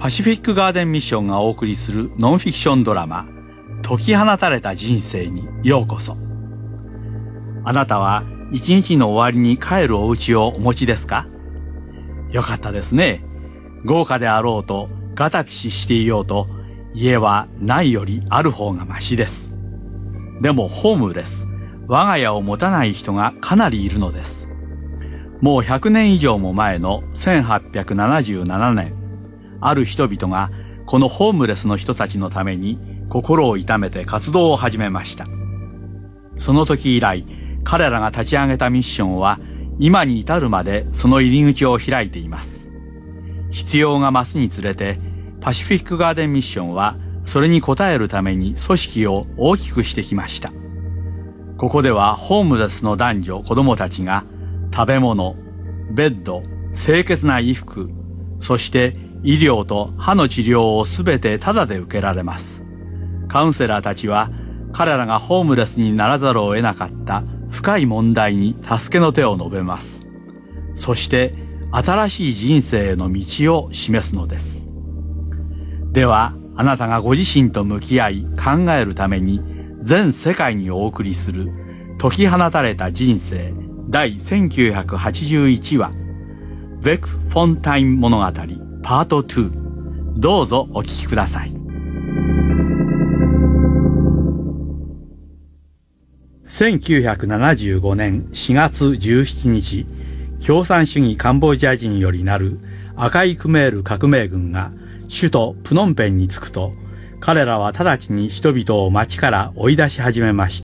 パシフィックガーデンミッションがお送りするノンフィクションドラマ、解き放たれた人生にようこそ。あなたは一日の終わりに帰るお家をお持ちですか？よかったですね。豪華であろうと、ガタピシしていようと、家はないよりある方がましです。でもホームレス、我が家を持たない人がかなりいるのです。もう100年以上も前の1877年、ある人々がこのホームレスの人たちのために心を痛めて活動を始めました。その時以来、彼らが立ち上げたミッションは今に至るまでその入り口を開いています。必要が増すにつれて、パシフィックガーデンミッションはそれに応えるために組織を大きくしてきました。ここではホームレスの男女子供たちが食べ物、ベッド、清潔な衣服、そして医療と歯の治療をすべてタダで受けられます。カウンセラーたちは彼らがホームレスにならざるを得なかった深い問題に助けの手を述べます。そして新しい人生への道を示すのです。では、あなたがご自身と向き合い考えるために全世界にお送りする解き放たれた人生第1981話ベク・フォンタイン物語パート2、どうぞお聞きください。1975年4月17日、共産主義カンボジア人よりなる赤いクメール革命軍が首都プノンペンに着くと、彼らは直ちに人々を町から追い出し始めました。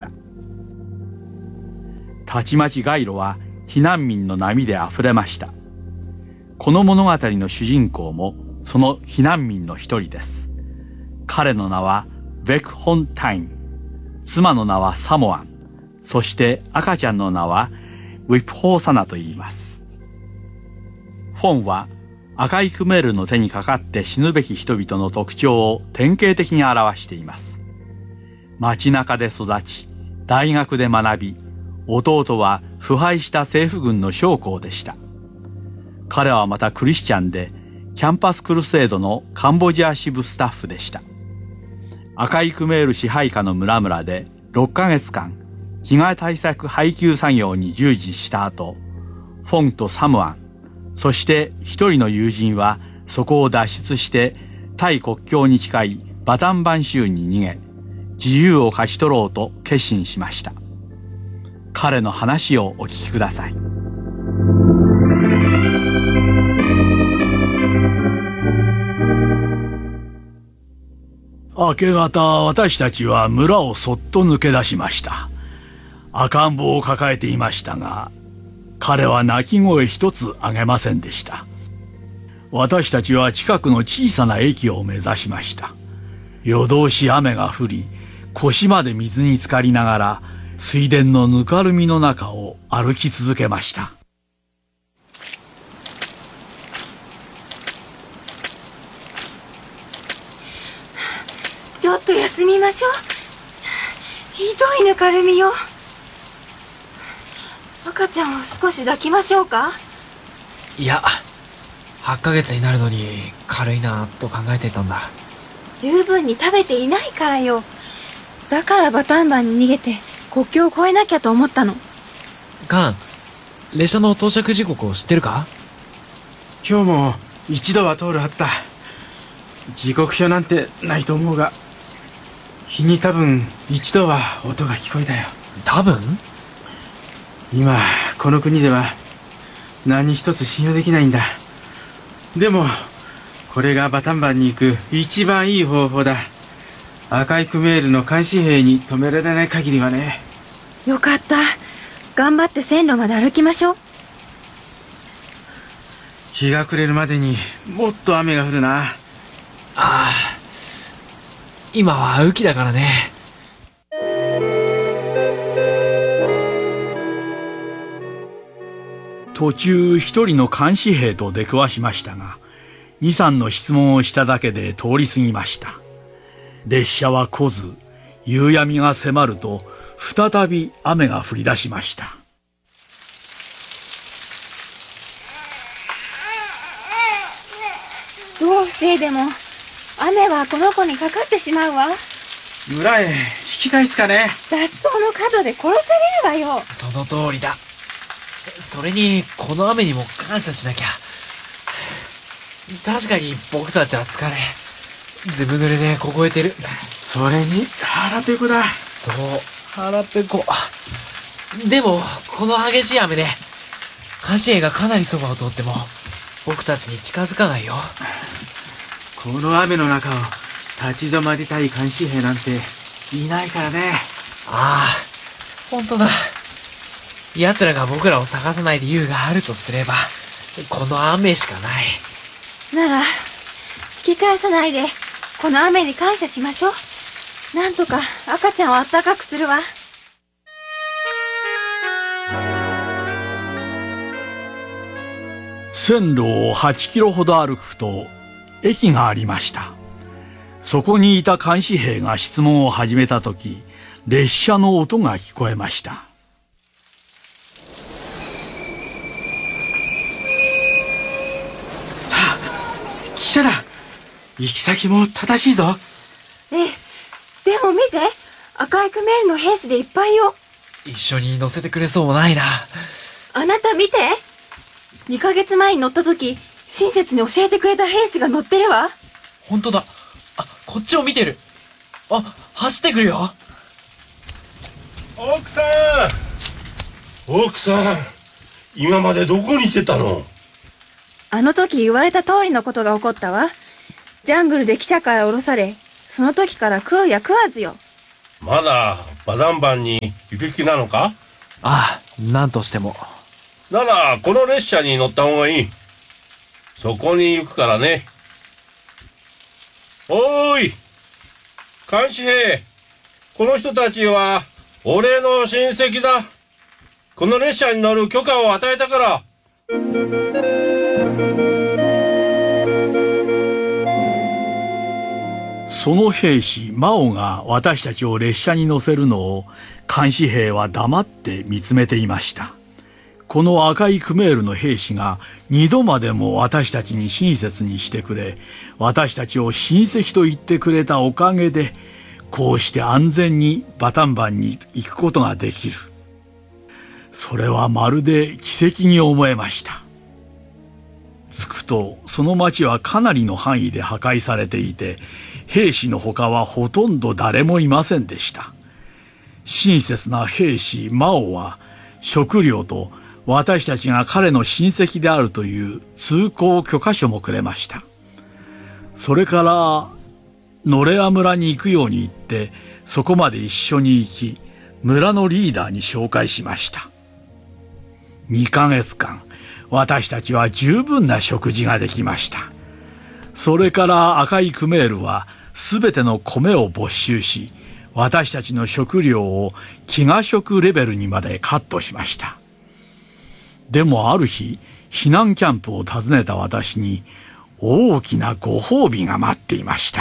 たちまち街路は避難民の波であふれました。この物語の主人公もその避難民の一人です。彼の名はベク・ホンタイン、妻の名はサモアン、そして赤ちゃんの名はウィプホーサナと言います。フォンは赤いクメールの手にかかって死ぬべき人々の特徴を典型的に表しています。街中で育ち、大学で学び、弟は腐敗した政府軍の将校でした。彼はまたクリスチャンで、キャンパスクルセードのカンボジア支部スタッフでした。赤いクメール支配下の村々で6ヶ月間、被害対策配給作業に従事した後、フォンとサムアン、そして一人の友人はそこを脱出してタイ国境に近いバタンバン州に逃げ、自由を勝ち取ろうと決心しました。彼の話をお聞きください。 明け方、私たちは村をそっと抜け出しました。赤ん坊を抱えていましたが、彼は泣き声一つ上げませんでした。私たちは近くの小さな駅を目指しました。夜通し雨が降り、腰まで水に浸かりながら、水田のぬかるみの中を歩き続けました。 ちょっと休みましょう。ひどいぬかるみよ。赤ちゃんを少し抱きましょうか？ いや、8ヶ月になるのに軽いなと考えてたんだ。 十分に食べていないからよ。だからバタンバンに逃げて国境を越えなきゃと思ったの。 カン、列車の到着時刻を知ってるか？ 今日も一度は通るはずだ。時刻表なんてないと思うが、日に多分一度は音が聞こえたよ。 多分？ 今この国では何一つ信用できないんだ。でもこれがバタンバンに行く一番いい方法だ。赤いクメールの監視兵に止められない限りはね。 よかった。頑張って線路まで歩きましょう。 日が暮れるまでにもっと雨が降るな。 ああ、今は雨季だからね。 途中一人の監視兵と出くわしましたが、2、3の質問をしただけで通り過ぎました。列車は来ず、夕闇が迫ると再び雨が降り出しました。 どう防いでも雨はこの子にかかってしまうわ。 村へ引き返すかね。 脱走の角で殺されるわよ。 その通りだ。それに、この雨にも感謝しなきゃ。確かに僕たちは疲れ、ずぶ濡れで凍えてる。 それに腹ペコだ。 そう、腹ペコ。でも、この激しい雨で、監視兵がかなりそばを通っても、僕たちに近づかないよ。 この雨の中を立ち止まりたい監視兵なんていないからね。 ああ、本当だ。奴らが僕らを探さない理由があるとすれば、この雨しかない。 なら、引き返さないで、この雨に感謝しましょう。なんとか赤ちゃんをあったかくするわ。 線路を8キロほど歩くと駅がありました。そこにいた監視兵が質問を始めたとき、列車の音が聞こえました。 さあ、汽車だ。行き先も正しいぞ。 ええ、でも見て、赤いクメールの兵士でいっぱいよ。 一緒に乗せてくれそうもないな。 あなた見て。2ヶ月前に乗った時、親切に教えてくれた兵士が乗ってるわ。 本当だ。あ、こっちを見てる。あ、走ってくるよ。 奥さん、奥さん、今までどこに行ってたの？ あの時言われた通りのことが起こったわ。ジャングルで汽車から降ろされ、その時から食うや食わずよ。 まだバダンバンに行く気なのか？ ああ、なんとしても。 ならこの列車に乗った方がいい。そこに行くからね。おーい、監視兵、この人たちは俺の親戚だ。この列車に乗る許可を与えたから。 その兵士マオが私たちを列車に乗せるのを監視兵は黙って見つめていました。この赤いクメールの兵士が2度までも私たちに親切にしてくれ、私たちを親戚と言ってくれたおかげで、こうして安全にバタンバンに行くことができる。それはまるで奇跡に思えました。着くとその町はかなりの範囲で破壊されていて、兵士のほかはほとんど誰もいませんでした。親切な兵士マオは食料と私たちが彼の親戚であるという通行許可書もくれました。それからノレア村に行くように言って、そこまで一緒に行き、村のリーダーに紹介しました。2ヶ月間、私たちは十分な食事ができました。それから赤いクメールはすべての米を没収し、私たちの食料を飢餓食レベルにまでカットしました。でもある日、避難キャンプを訪ねた私に大きなご褒美が待っていました。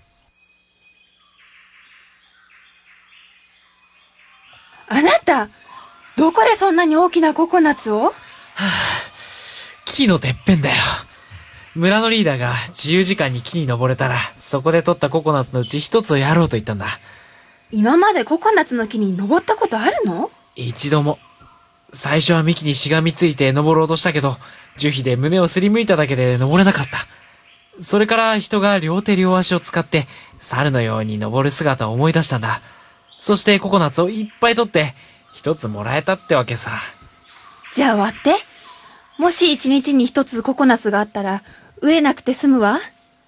あなた、どこでそんなに大きなココナッツを？ はあ、木のてっぺんだよ。村のリーダーが自由時間に木に登れたら、そこで取ったココナッツのうち一つをやろうと言ったんだ。 今までココナッツの木に登ったことあるの？ 一度も。最初は幹にしがみついて登ろうとしたけど、樹皮で胸をすりむいただけで登れなかった。それから人が両手両足を使って猿のように登る姿を思い出したんだ。そしてココナッツをいっぱい取って一つもらえたってわけさ。 じゃあ割って。もし一日に一つココナッツがあったら飢えなくて済むわ。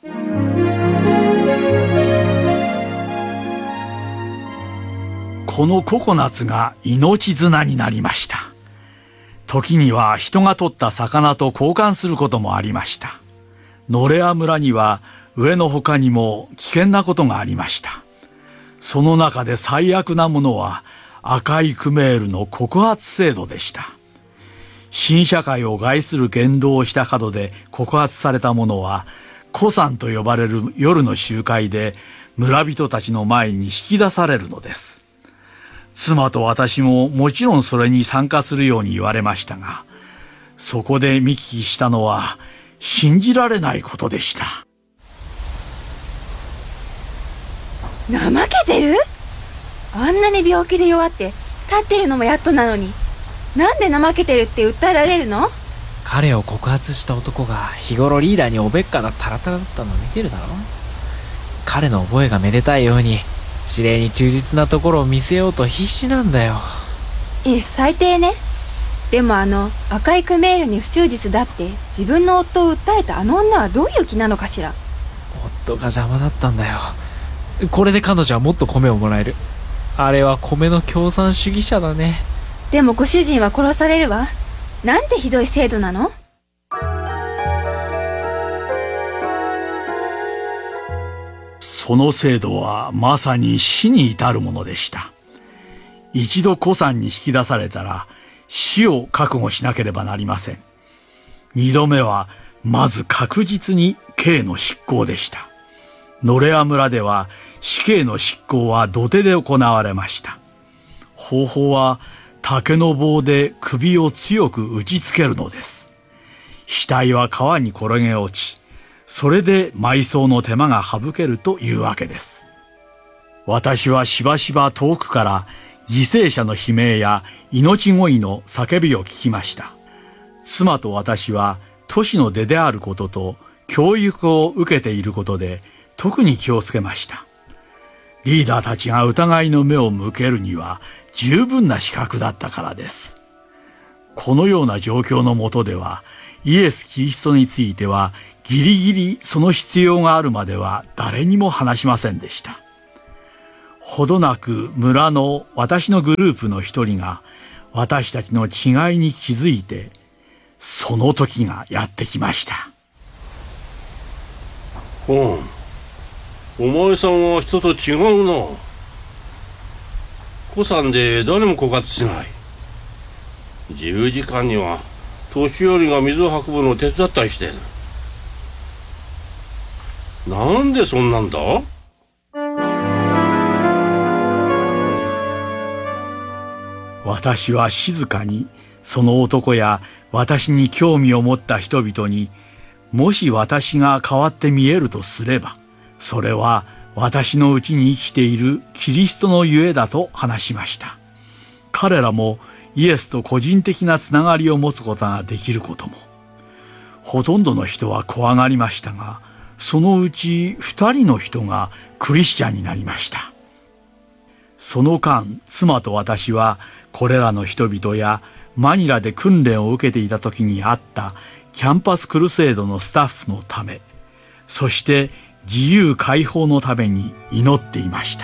このココナッツが命綱になりました。時には人が取った魚と交換することもありました。ノレア村には上の他にも危険なことがありました。その中で最悪なものは赤いクメールの告発制度でした。新社会を害する言動をした角で告発された者は、古参と呼ばれる夜の集会で村人たちの前に引き出されるのです。妻と私ももちろんそれに参加するように言われましたが、そこで見聞きしたのは、 信じられないことでした。 怠けてる？あんなに病気で弱って立ってるのもやっとなのに、なんで怠けてるって訴えられるの？ 彼を告発した男が日頃リーダーにおべっかなタラタラだったのを見てるだろ。彼の覚えがめでたいように指令に忠実なところを見せようと必死なんだよ。 最低ね。でも赤いクメールに不忠実だって自分の夫を訴えたあの女はどういう気なのかしら。 夫が邪魔だったんだよ。これで彼女はもっと米をもらえる。あれは米の共産主義者だね。 でもご主人は殺されるわ。なんてひどい制度なの？ その制度はまさに死に至るものでした。一度古参に引き出されたら死を覚悟しなければなりません。二度目はまず確実に刑の執行でした。ノレア村では死刑の執行は土手で行われました。方法は竹の棒で首を強く打ちつけるのです。死体は川に転げ落ち、それで埋葬の手間が省けるというわけです。私はしばしば遠くから犠牲者の悲鳴や命乞いの叫びを聞きました。妻と私は都市の出であることと教育を受けていることで特に気をつけました。リーダーたちが疑いの目を向けるには十分な資格だったからです。このような状況の下ではイエス・キリストについてはギリギリその必要があるまでは誰にも話しませんでした。ほどなく村の私のグループの一人が私たちの違いに気づいて、その時がやってきました。 お前さんは人と違うな。古参で誰も枯渇しない。自由時間には年寄りが水を運ぶのを手伝ったりしてる。なんでそんなんだ？ 私は静かにその男や私に興味を持った人々に、もし私が変わって見えるとすれば、それは私のうちに生きているキリストのゆえだと話しました。彼らもイエスと個人的なつながりを持つことができることも。ほとんどの人は怖がりましたが、そのうち2人の人がクリスチャンになりました。その間、妻と私はこれらの人々やマニラで訓練を受けていた時にあったキャンパスクルセードのスタッフのため、そして自由解放のために祈っていました。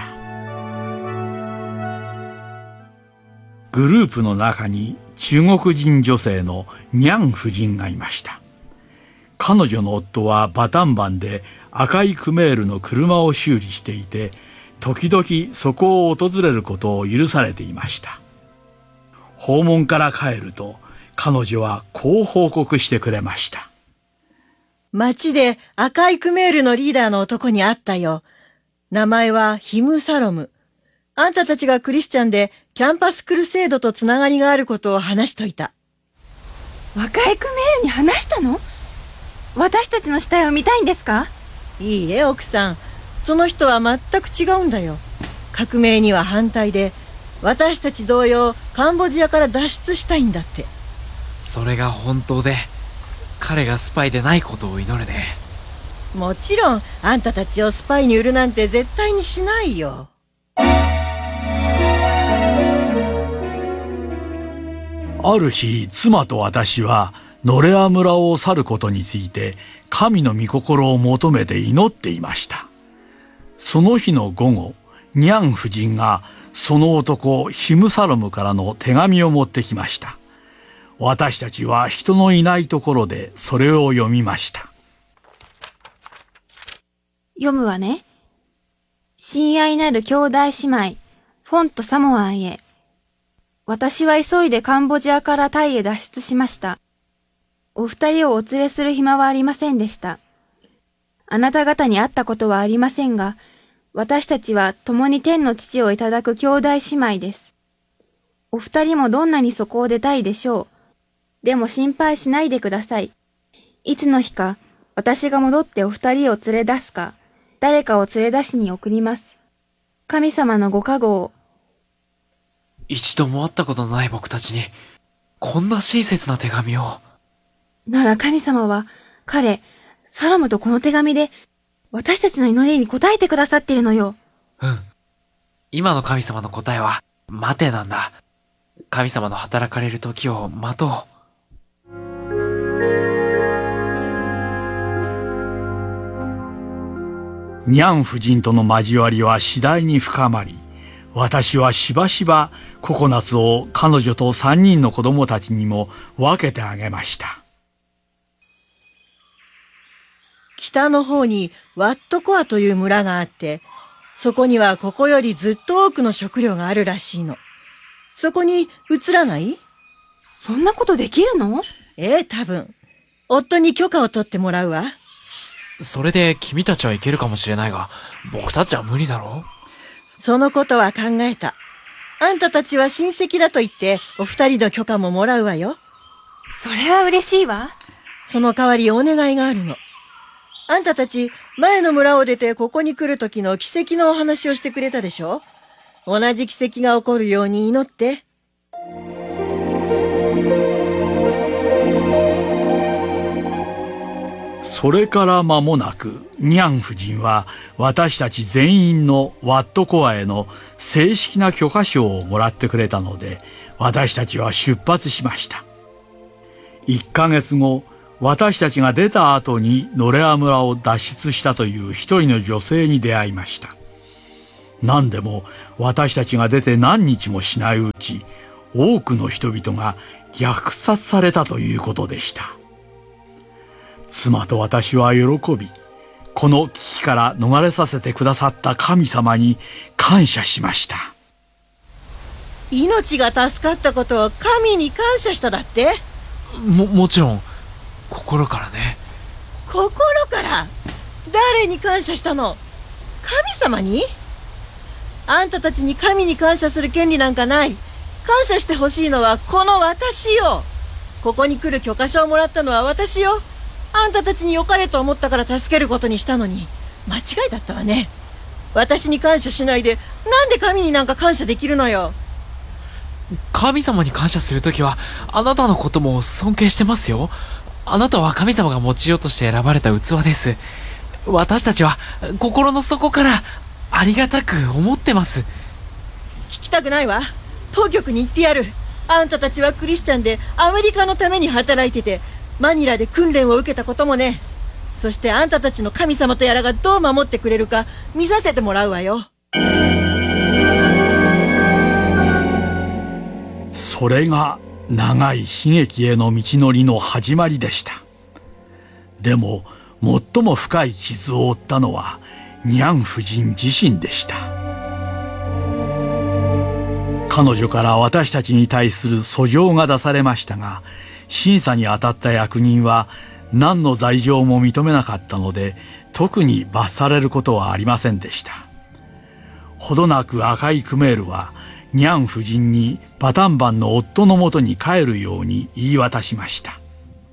グループの中に中国人女性のニャン夫人がいました。彼女の夫はバタンバンで赤いクメールの車を修理していて、時々そこを訪れることを許されていました。訪問から帰ると彼女はこう報告してくれました。 街で赤いクメールのリーダーの男に会ったよ。名前はヒムサロム。あんたたちがクリスチャンでキャンパスクルセードとつながりがあることを話しといた。 赤いクメールに話したの？私たちの死体を見たいんですか？ いいえ、奥さん。その人は全く違うんだよ。革命には反対で、私たち同様カンボジアから脱出したいんだって。 それが本当で、彼がスパイでないことを祈るね。 もちろん、あんたたちをスパイに売るなんて絶対にしないよ。 ある日、妻と私はノレア村を去ることについて神の御心を求めて祈っていました。その日の午後、ニャン夫人がその男ヒムサロムからの手紙を持ってきました。私たちは人のいないところでそれを読みました。 読むわね。親愛なる兄弟姉妹、フォンとサモアンへ。私は急いでカンボジアからタイへ脱出しました。お二人をお連れする暇はありませんでした。あなた方に会ったことはありませんが、私たちは共に天の父をいただく兄弟姉妹です。お二人もどんなにそこを出たいでしょう。でも心配しないでください。 いつの日か、私が戻ってお二人を連れ出すか、誰かを連れ出しに送ります。神様のご加護を。 一度も会ったことのない僕たちに、こんな親切な手紙を。 なら神様は、サロムとこの手紙で、私たちの祈りに応えてくださっているのよ。 うん。今の神様の答えは、待てなんだ。神様の働かれる時を待とう。 ニャン夫人との交わりは次第に深まり、私はしばしばココナツを彼女と3人の子供たちにも分けてあげました。 北の方にワットコアという村があって、そこにはここよりずっと多くの食料があるらしいの。そこに移らない？ そんなことできるの？ 多分。夫に許可を取ってもらうわ。 それで君たちは行けるかもしれないが、僕たちは無理だろう？ そのことは考えた。あんたたちは親戚だと言って、お二人の許可ももらうわよ。 それは嬉しいわ。 その代わりお願いがあるの。あんたたち、前の村を出てここに来る時の奇跡のお話をしてくれたでしょ？同じ奇跡が起こるように祈って。 それから間もなく、ニャン夫人は私たち全員のワットコアへの正式な許可証をもらってくれたので、私たちは出発しました。1ヶ月後、私たちが出た後にノレア村を脱出したという一人の女性に出会いました。何でも私たちが出て何日もしないうち、多くの人々が虐殺されたということでした。妻と私は喜び、この危機から逃れさせてくださった神様に感謝しました。 命が助かったことを神に感謝しただって？ もちろん、心からね。 心から？誰に感謝したの？神様に？あんたたちに神に感謝する権利なんかない。感謝してほしいのはこの私よ。ここに来る許可証をもらったのは私よ。あんたたちに良かれと思ったから助けることにしたのに、間違いだったわね。私に感謝しないで、なんで神になんか感謝できるのよ。 神様に感謝するときは、あなたのことも尊敬してますよ。あなたは神様が用いようとして選ばれた器です。私たちは心の底からありがたく思ってます。 聞きたくないわ。当局に言ってやる。あんたたちはクリスチャンでアメリカのために働いてて、マニラで訓練を受けたこともね。そしてあんたたちの神様とやらがどう守ってくれるか見させてもらうわよ。 それが長い悲劇への道のりの始まりでした。でも最も深い傷を負ったのはニャン夫人自身でした。彼女から私たちに対する訴状が出されましたが、審査に当たった役人は何の罪状も認めなかったので、特に罰されることはありませんでした。ほどなく赤いクメールはニャン夫人にバタンバンの夫のもとに帰るように言い渡しました。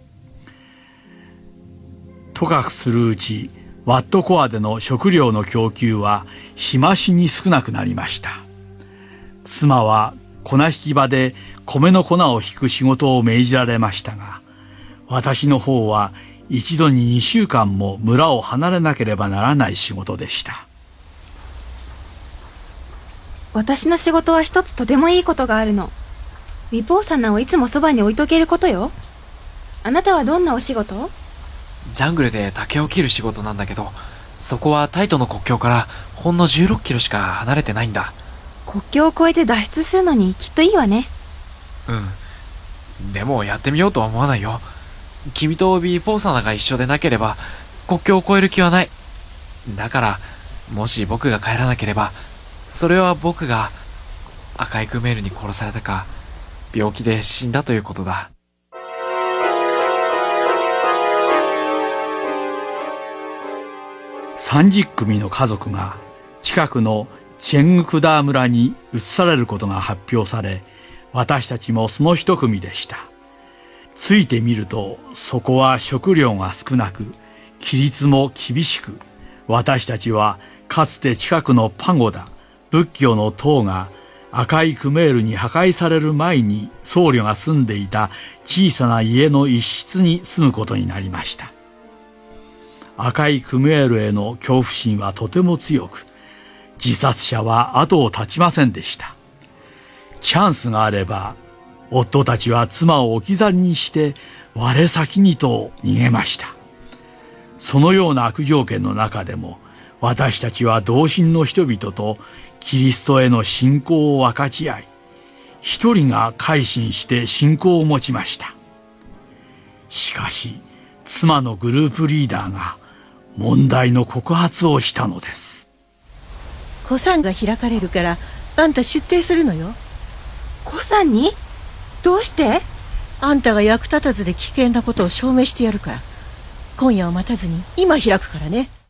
とかくするうち、ワットコアでの食料の供給は日増しに少なくなりました。妻は粉引き場で米の粉を引く仕事を命じられましたが、私の方は一度に2週間も村を離れなければならない仕事でした。 私の仕事は一つとてもいいことがあるの。ウィポーサナをいつもそばに置いとけることよ。あなたはどんなお仕事？ ジャングルで竹を切る仕事なんだけど、そこはタイとの国境からほんの16キロしか離れてないんだ。 国境を越えて脱出するのにきっといいわね。 うん。でもやってみようとは思わないよ。君とビーポーサナが一緒でなければ国境を越える気はない。だからもし僕が帰らなければ、それは僕が赤いクメールに殺されたか病気で死んだということだ。 30組の家族が近くのチェングクダー村に移されることが発表され、私たちもその一組でした。 ついてみると、そこは食料が少なく、規律も厳しく、私たちはかつて近くのパゴダ、仏教の塔が赤いクメールに破壊される前に僧侶が住んでいた小さな家の一室に住むことになりました。赤いクメールへの恐怖心はとても強く、自殺者は後を絶ちませんでした。チャンスがあれば、夫たちは妻を置き去りにして我先にと逃げました。そのような悪条件の中でも、私たちは同心の人々とキリストへの信仰を分かち合い、一人が改心して信仰を持ちました。しかし、妻のグループリーダーが問題の告発をしたのです。 古参が開かれるから、あんた出廷するのよ。 古参に？どうして？ あんたが役立たずで危険なことを証明してやるから。今夜を待たずに今開くからね。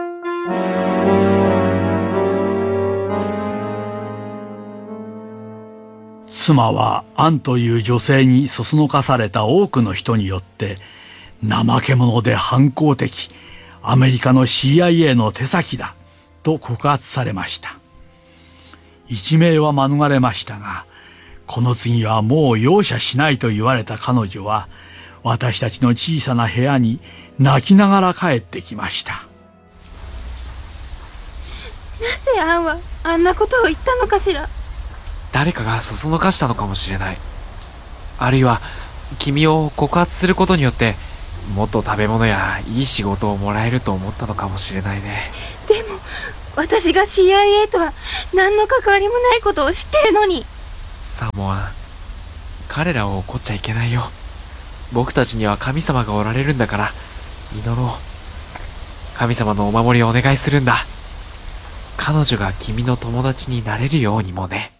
妻はアンという女性にそそのかされた多くの人によって怠け者で反抗的、アメリカの CIA の手先だと告発されました。一命は免れましたが、この次はもう容赦しないと言われた彼女は、私たちの小さな部屋に泣きながら帰ってきました。 なぜアンはあんなことを言ったのかしら。 誰かがそそのかしたのかもしれない。あるいは君を告発することによってもっと食べ物やいい仕事をもらえると思ったのかもしれないね。 でも私が CIA とは何の関わりもないことを知ってるのに。 サモアン、彼らを怒っちゃいけないよ。僕たちには神様がおられるんだから祈ろう。神様のお守りをお願いするんだ。彼女が君の友達になれるようにもね。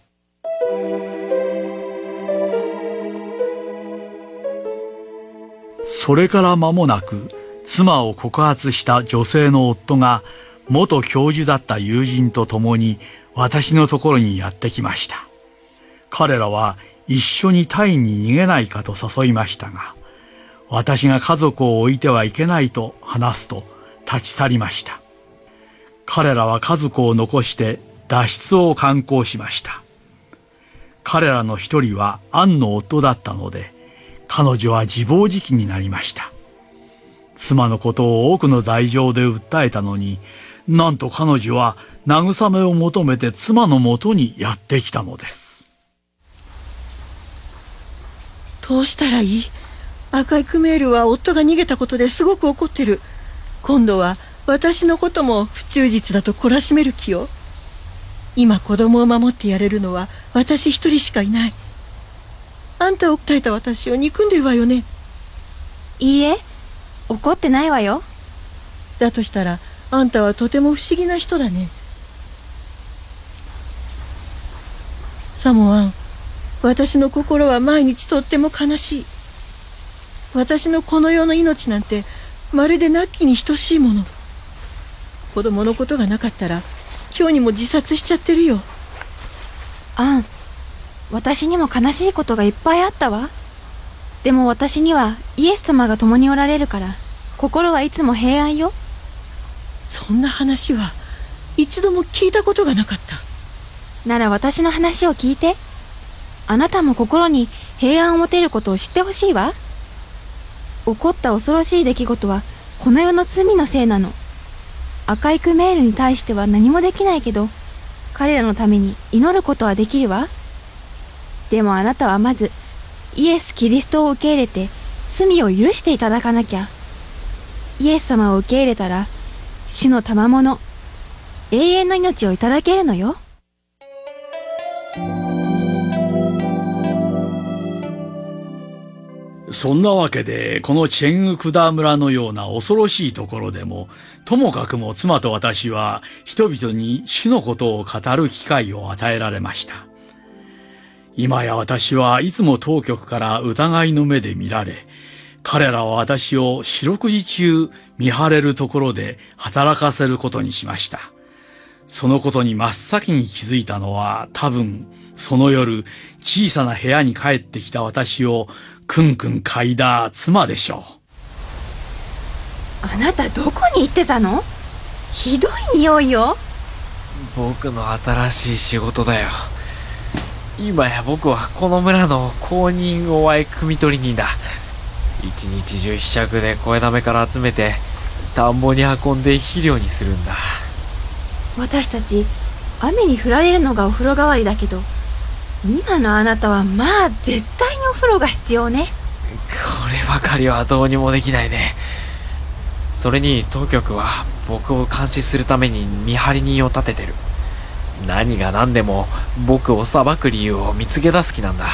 それから間もなく、妻を告発した女性の夫が元教授だった友人と共に私のところにやってきました。彼らは一緒にタイに逃げないかと誘いましたが、私が家族を置いてはいけないと話すと立ち去りました。彼らは家族を残して脱出を敢行しました。彼らの一人はアンの夫だったので、彼女は自暴自棄になりました。妻のことを多くの罪状で訴えたのに、なんと彼女は慰めを求めて妻のもとにやってきたのです。 どうしたらいい？赤いクメールは夫が逃げたことですごく怒ってる。今度は私のことも不忠実だと懲らしめる気よ。今子供を守ってやれるのは私一人しかいない。あんたを訴えた私を憎んでるわよね。 いいえ、怒ってないわよ。 だとしたらあんたはとても不思議な人だね。サモアン、私の心は毎日とっても悲しい。私のこの世の命なんてまるで亡きに等しいもの。子供のことがなかったら今日にも自殺しちゃってるよ。 アン、私にも悲しいことがいっぱいあったわ。でも私にはイエス様が共におられるから心はいつも平安よ。 そんな話は一度も聞いたことがなかった。 なら私の話を聞いて。あなたも心に平安を持てることを知ってほしいわ。起こった恐ろしい出来事はこの世の罪のせいなの。赤いクメールに対しては何もできないけど、彼らのために祈ることはできるわ。でもあなたはまずイエス・キリストを受け入れて罪を許していただかなきゃ。イエス様を受け入れたら主の賜物、永遠の命をいただけるのよ。 そんなわけで、このチェングクダ村のような恐ろしいところでも、ともかくも妻と私は人々に主のことを語る機会を与えられました。今や私はいつも当局から疑いの目で見られ、彼らは私を四六時中見張れるところで働かせることにしました。そのことに真っ先に気づいたのは多分その夜小さな部屋に帰ってきた私をくんくん嗅いだ妻でしょあなたどこに行ってたの？ひどい匂いよ。 僕の新しい仕事だよ。今や僕はこの村の公認おあい汲み取り人だ。一日中ひしゃくで小枝目から集めて田んぼに運んで肥料にするんだ。 私たち雨に降られるのがお風呂代わりだけど、今のあなたはまあ絶対にお風呂が必要ね。 こればかりはどうにもできないね。それに当局は僕を監視するために見張り人を立ててる。何が何でも僕を裁く理由を見つけ出す気なんだ。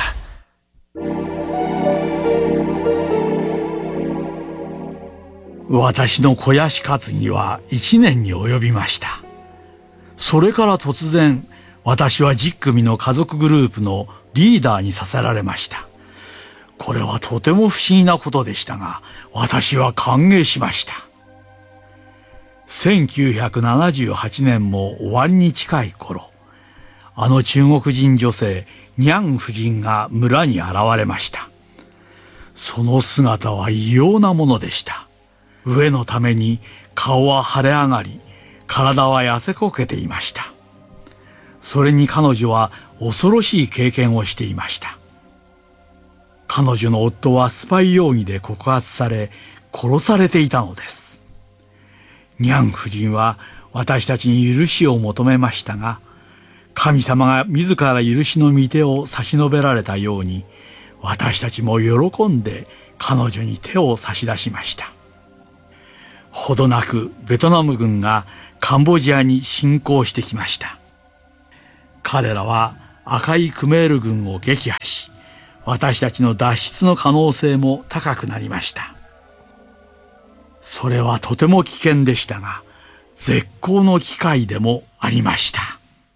私の肥やし担ぎは1年に及びました。それから突然、私は10組の家族グループのリーダーにさせられました。これはとても不思議なことでしたが、私は歓迎しました。1978年も終わりに近い頃、あの中国人女性ニャン夫人が村に現れました。その姿は異様なものでした。飢えのために顔は腫れ上がり、体は痩せこけていました。それに彼女は恐ろしい経験をしていました。彼女の夫はスパイ容疑で告発され、殺されていたのです。ニャン夫人は私たちに許しを求めましたが、神様が自ら許しの御手を差し伸べられたように、私たちも喜んで彼女に手を差し出しました。ほどなくベトナム軍がカンボジアに侵攻してきました。彼らは赤いクメール軍を撃破し、私たちの脱出の可能性も高くなりました。それはとても危険でしたが、絶好の機会でもありました。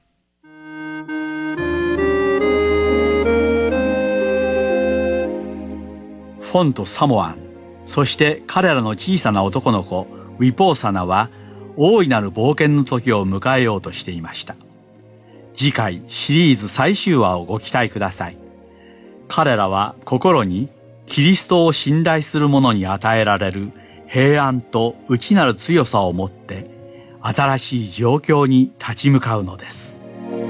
フォンとサモアン、そして彼らの小さな男の子、ウィポーサナは、大いなる冒険の時を迎えようとしていました。次回シリーズ最終話をご期待ください。彼らは心にキリストを信頼する者に与えられる平安と内なる強さを持って新しい状況に立ち向かうのです。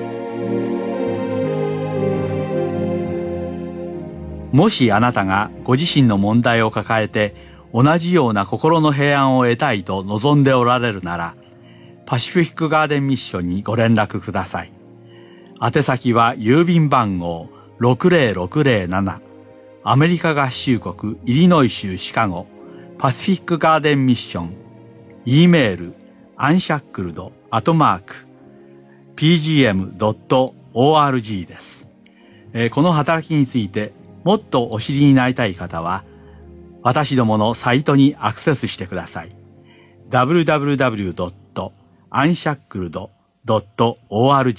もしあなたがご自身の問題を抱えて同じような心の平安を得たいと望んでおられるなら、パシフィックガーデンミッションにご連絡ください。宛先は郵便番号60607、アメリカ合衆国イリノイ州シカゴ、パシフィックガーデンミッション、Eメール、unshackled@pgm.org です。この働きについてもっとお知りになりたい方は、私どものサイトにアクセスしてください。www.unshackled.org